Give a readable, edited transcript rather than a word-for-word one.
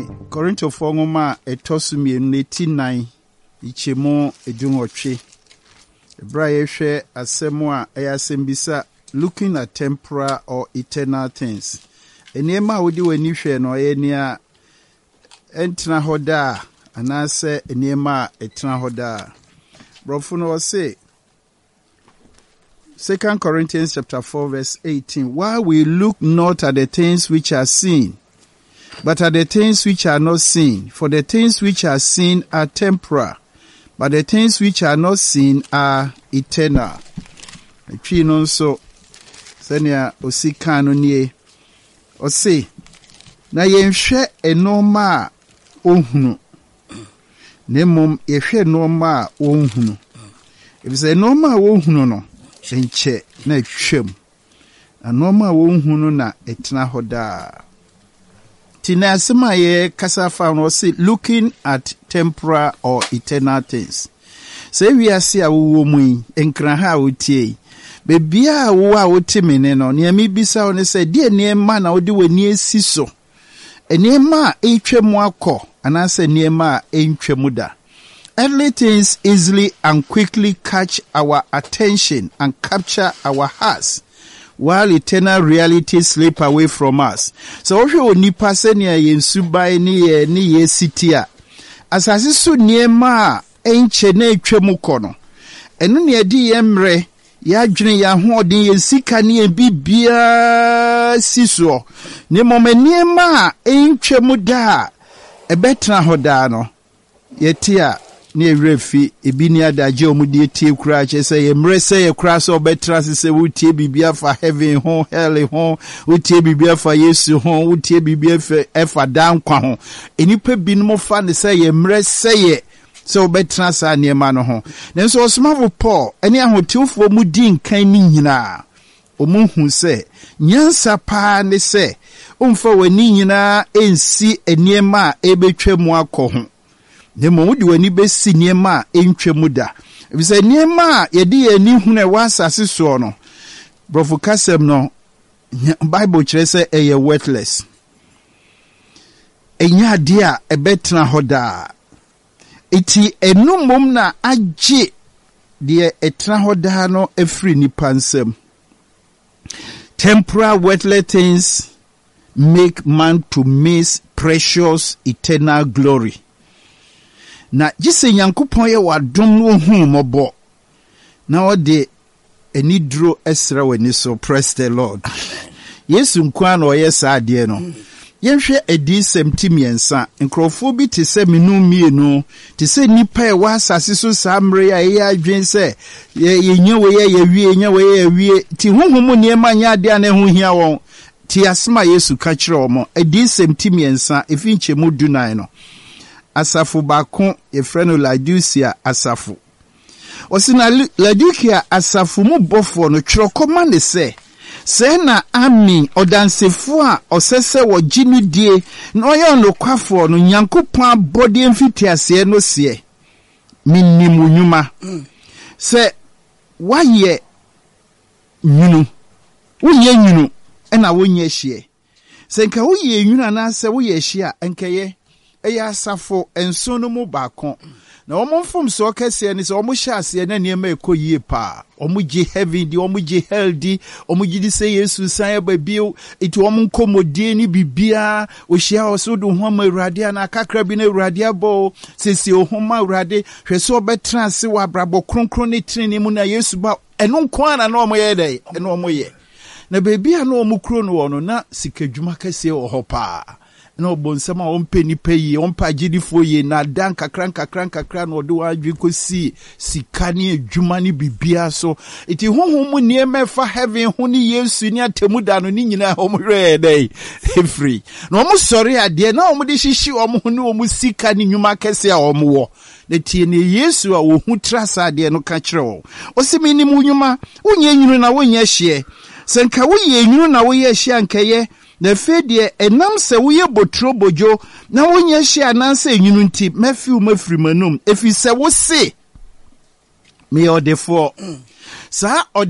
Korinto Fongoma etosumi neti9 ichemo edunotwe. Ebra she asemo a eyasembisa looking at temporal or eternal things. Enema wodi wani hwe no enia entna hoda anase enema etna hoda. Brofo no say 2 Corinthians chapter 4 verse 18. While we look not at the things which are seen, but at the things which are not seen. For the things which are seen are temporal, but the things which are not seen are eternal. Etwi no so senia osika no nie. O say na yenhwe enoma ohunu. Nemom yehwe enoma ohunu. If say enoma ohunu no enche na twem. Enoma ohunu na etna hoda. Tina semaye kasafa no say looking at temporal or eternal things. Say we are see awo mu enkran ha otie. Bebia wo a wotimene no ne mi bisa one say de niema na wode wani asiso. Eniema etwemu akọ anase niema entwemu da. Earthly things easily and quickly catch our attention and capture our hearts, while eternal realities slip away from us. So if you nipa senia yensubai ni ye sitia. Asasi su niema enche na etwemu kono. Enu ne edi yemre ya dwene ya hoden ye sika ne bibia siso. Ne momeniema entwemu da ebetra hoda no. Yetia ne refi ebini adaje omudie tie kura che se yemre se ye kura so betra se wutie bibia fa heaven ho hell ho wutie bibia fa yesu ho wutie bibia fa efa dan kwa ho enipa binum fa ne se yemre se ye so betra sa niema no ho nenso osmavo Paul eni ahotiofo mu di nkan ni nyina omuhu se nyansa pa ne se omfa wani nyina ensi eniema ebetwemu akọ ho. Nemo wudi wani besi niema entwemu da. Ebise niema yedi ani hune wasase so no. Brofo kasem no Bible kire se eye worthless. Enya dia ebetra hoda. Eti enumom na agye de etra hoda no efri nipa nsem. Temporal worthless things make man to miss precious eternal glory. Na jise Nyankopon ye wadom no hu mobo na ode enidro esra wani so. Praise the Lord. Yesu nkwa na oye saade no yenhwe edi semtimiensa nkrofo bi te se menu mienu te se nipa e wa asase so samre ya ye adwen se ye wie ye wie ti huhumu niema nya ade na hu hia won ti asema Yesu ka kire omo edi semtimiensa efinche mu dunan no. Asafu bakon efreno Laodicea asafu. Osina Laodicea asafu mu bofo no twirokoma ne se na ami odansefo a osese wo ginudie na oyo nokwafo no Nyankopon abode mfitiase no se minimu nyuma se waye nyunu woye nyunu na wonye hie se nka woye nyunu na se woye hie enkaye eya asafo enso no mu bakon na omomfom so kase ni se omuhyase na niema ekoyie pa omugi heaven di omugi hell di omugi di se Yesu san babio iti omunkomodie ni bibia ohia osudu homa urade na kakra bi na urade abo sesi ohoma urade hwese obetra se wa brabo kronkron ne treni mu na Yesu ba eno nko na omoye dai eno omoye na bibia na omukro no wono na sikadwuma kase ohopa no bonsama ompeni peyi ompa gidifo ye na dan kakran no do adwi kosi sikani adwuma ni bibia so iti honhom niema fa heaven ho ni Yesu ni atemu da no ni nyina omhwe dai free no omo sori ade na omo de hihyi omo ne omo sikani nyuma kese a omo wo na tie ne Yesu a wo hu trasa ade no ka kire wo osimi ni mu nyuma wonye nyunu na wonye hye senka woye nyunu na woye hye nkaye na fedie enam se woye botro bojo na wonye hye ananse enyunu nti mafiri manum efi se wo se me odefo sa